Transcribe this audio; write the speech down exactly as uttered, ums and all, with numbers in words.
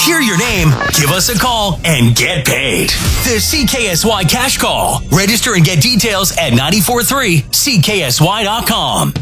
hear your name, give us a call, and get paid. The C K S Y Cash Call. Register and get details at nine four three C K S Y dot com.